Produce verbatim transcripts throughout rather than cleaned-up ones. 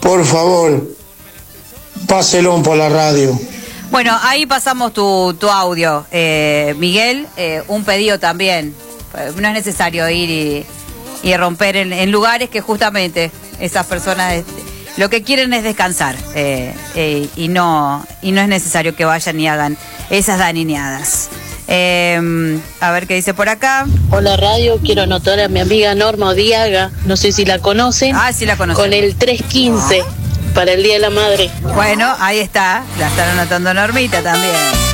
por favor, páselo por la radio. Bueno, ahí pasamos tu, tu audio, eh, Miguel, eh, un pedido también. No es necesario ir y, y romper en, en lugares que justamente esas personas lo que quieren es descansar eh, eh, y no y no es necesario que vayan y hagan esas danineadas. Eh, a ver qué dice por acá. Hola radio, quiero anotar a mi amiga Norma Odiaga, no sé si la conocen. Ah, sí la conocen. Con el tres quince para el Día de la Madre. Bueno, ahí está, la están anotando Normita también.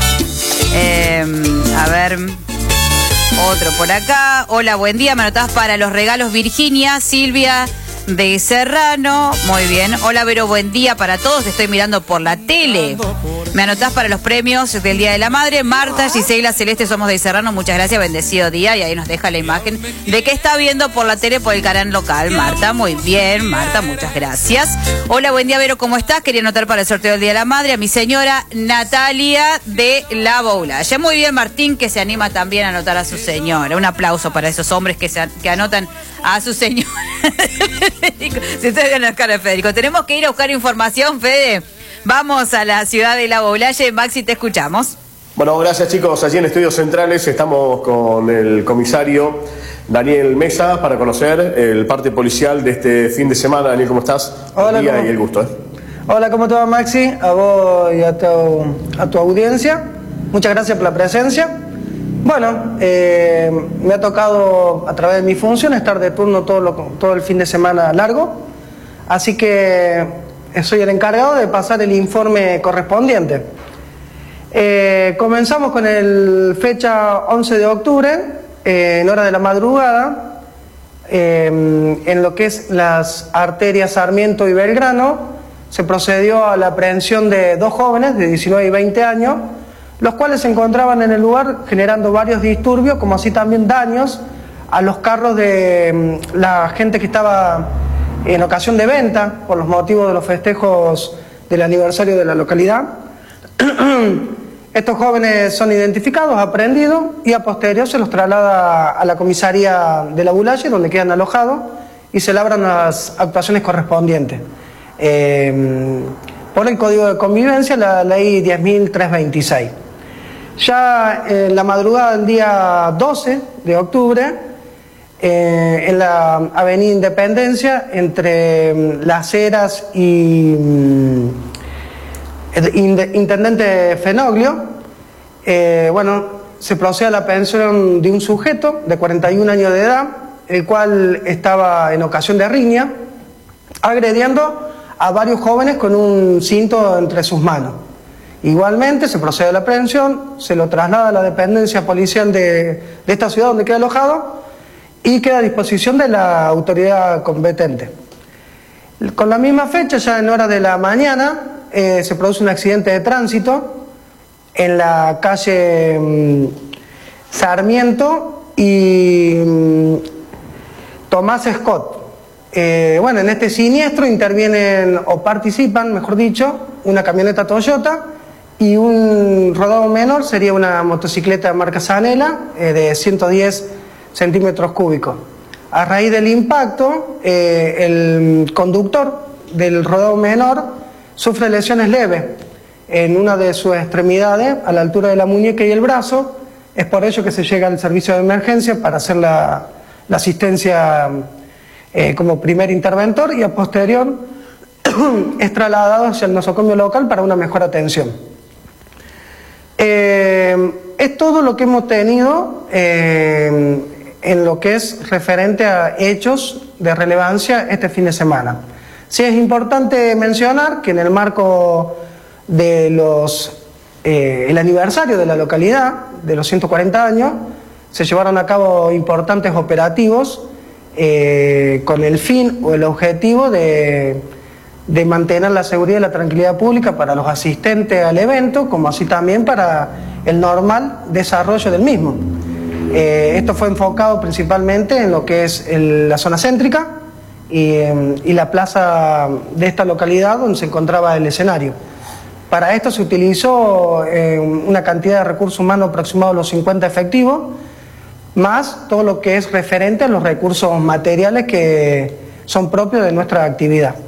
Eh, a ver, otro por acá. Hola, buen día, me anotás para los regalos Virginia, Silvia de Serrano, muy bien. Hola Vero, buen día para todos, te estoy mirando por la tele. Me anotás para los premios del Día de la Madre. Marta, Gisela, Celeste, somos de Serrano, muchas gracias, bendecido día. Y ahí nos deja la imagen de que está viendo por la tele por el canal local. Marta, muy bien, Marta, muchas gracias. Hola, buen día Vero, ¿cómo estás? Quería anotar para el sorteo del Día de la Madre a mi señora Natalia de La Boulaya. Muy bien, Martín, que se anima también a anotar a su señora. Un aplauso para esos hombres que, se, que anotan a su señora. Si ustedes ven la cara de Federico, tenemos que ir a buscar información, Fede. Vamos a la ciudad de La Boulaya. Maxi, te escuchamos. Bueno, gracias chicos. Allí en Estudios Centrales estamos con el comisario Daniel Mesa para conocer el parte policial de este fin de semana. Daniel, ¿cómo estás? Hola, el día ¿cómo? Y el gusto, ¿eh? Hola, ¿cómo te va, Maxi? A vos y a tu, a tu audiencia. Muchas gracias por la presencia. Bueno, eh, me ha tocado a través de mi función estar de turno todo, lo, todo el fin de semana largo, así que soy el encargado de pasar el informe correspondiente. Eh, comenzamos con el fecha once de octubre, eh, en hora de la madrugada, eh, en lo que es las arterias Sarmiento y Belgrano, se procedió a la aprehensión de dos jóvenes de diecinueve y veinte años, los cuales se encontraban en el lugar generando varios disturbios, como así también daños a los carros de la gente que estaba en ocasión de venta, por los motivos de los festejos del aniversario de la localidad. Estos jóvenes son identificados, aprehendidos, y a posterior se los traslada a la comisaría de La Boulaya, donde quedan alojados, y se labran las actuaciones correspondientes. Eh, por el Código de Convivencia, la ley diez mil trescientos veintiséis. Ya en la madrugada del día doce de octubre, eh, en la avenida Independencia, entre um, Las Heras y um, Intendente Fenoglio, eh, bueno, se procede a la aprehensión de un sujeto de cuarenta y un años de edad, el cual estaba en ocasión de riña, agrediendo a varios jóvenes con un cinto entre sus manos. Igualmente se procede a la aprehensión, se lo traslada a la dependencia policial de, de esta ciudad donde queda alojado y queda a disposición de la autoridad competente. Con la misma fecha, ya en horas de la mañana, eh, se produce un accidente de tránsito en la calle mmm, Sarmiento y mmm, Tomás Scott. Eh, bueno, en este siniestro intervienen o participan, mejor dicho, una camioneta Toyota y un rodado menor, sería una motocicleta de marca Zanela eh, de ciento diez centímetros cúbicos. A raíz del impacto, eh, el conductor del rodado menor sufre lesiones leves en una de sus extremidades, a la altura de la muñeca y el brazo. Es por ello que se llega al servicio de emergencia para hacer la, la asistencia eh, como primer interventor, y a posterior es trasladado hacia el nosocomio local para una mejor atención. Eh, es todo lo que hemos tenido eh, en lo que es referente a hechos de relevancia este fin de semana. Sí es importante mencionar que en el marco de los eh, el aniversario de la localidad, de los ciento cuarenta años, se llevaron a cabo importantes operativos eh, con el fin o el objetivo de de mantener la seguridad y la tranquilidad pública para los asistentes al evento, como así también para el normal desarrollo del mismo. Eh, esto fue enfocado principalmente en lo que es el, la zona céntrica y, eh, y la plaza de esta localidad donde se encontraba el escenario. Para esto se utilizó eh, una cantidad de recursos humanos aproximados a los cincuenta efectivos, más todo lo que es referente a los recursos materiales que son propios de nuestra actividad.